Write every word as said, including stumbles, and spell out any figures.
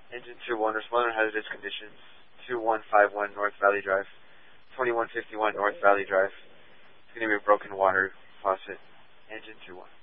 Engine two one, respond on hazardous conditions. two one five one North Valley Drive. twenty-one fifty-one North Valley Drive. It's going to be a broken water faucet. Engine two one.